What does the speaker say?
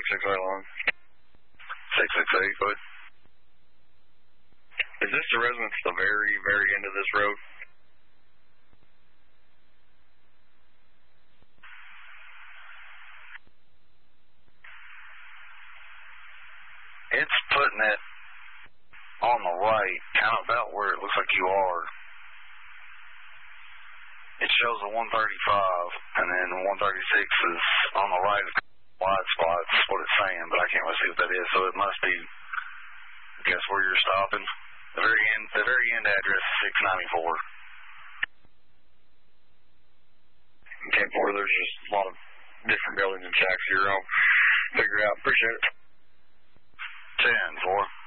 6 right along. 668, good. Is this the residence at the very, very end of this road? It's putting it on the right, kind of about where it looks like you are. It shows a 135, and then 136 is on the right of wide spots, what it's saying, but I can't really see what that is, so it must be, I guess, where you're stopping. The very end address is 694. Okay, boy, there's just a lot of different buildings and shacks here. I'll figure it out. Appreciate it. 10-4.